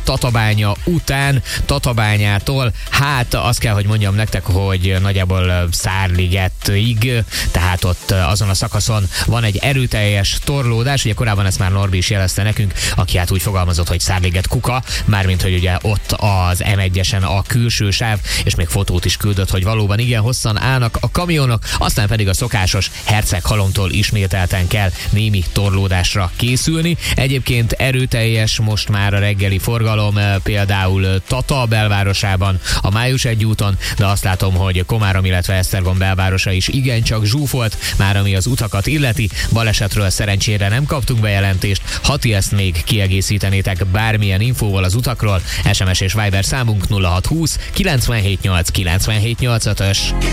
Tatabánya után, Tatabányától, hát azt kell, hogy mondjam nektek, hogy nagyjából Szárligetig, tehát ott azon a szakaszon van egy erőteljes torlódás, ugye korábban ezt már Norbi is jelezte nekünk, aki hát úgy fogalmazott, hogy Szárliget kuka, mármint, hogy ugye ott az M1-esen a külső sáv, és még fotót is küldött, hogy valóban igen hosszan állnak a kamionok, aztán pedig a szokásos Herceghalomtól ismételten kell némi torlódásra készülni. Egyébként erőteljes most már a reggeli forgalom, például Tata belvárosában, a Május 1 úton, de azt látom, hogy Komárom, illetve Esztergom belvárosa is igencsak zsúfolt, már ami az utakat illeti. Balesetről szerencsére nem kaptunk bejelentést, ha ti ezt még kiegészítenétek bármilyen infóval az utakról, SMS és Viber számunk 0620 978 978-ös.